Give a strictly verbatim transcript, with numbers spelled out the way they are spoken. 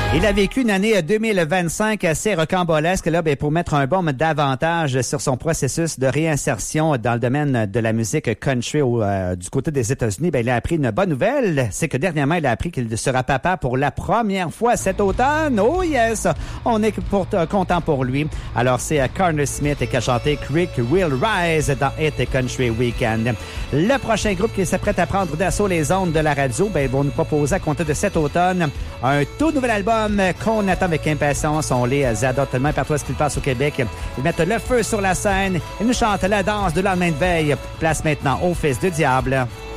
Il a vécu une année deux mille vingt-cinq assez rocambolesque là, ben, pour mettre un baume davantage sur son processus de réinsertion dans le domaine de la musique country au, euh, du côté des États-Unis. Ben, il a appris une bonne nouvelle, c'est que dernièrement, il a appris qu'il sera papa pour la première fois cet automne. Oh yes! On est pour, euh, content pour lui. Alors, c'est euh, Carter Smith qui a chanté Creek Will Rise dans Hit Country Weekend. Le prochain groupe qui s'apprête à prendre d'assaut les ondes de la radio, ben, ils vont nous proposer à compter de cet automne un tout nouvel album qu'on attend avec impatience. On les adore tellement par toi ce qu'il passe au Québec. Ils mettent le feu sur la scène. Ils nous chantent la danse du lendemain de veille. Place maintenant au Fils du Diable.